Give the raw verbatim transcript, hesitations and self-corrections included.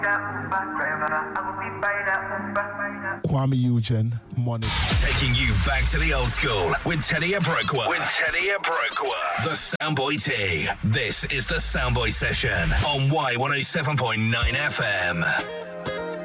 Kwame Eugene, Money. Taking you back to the old school with Teddy Abrokwa. With Teddy Abrokwa. The Soundboy T. This is the Soundboy Session on Y one oh seven point nine F M.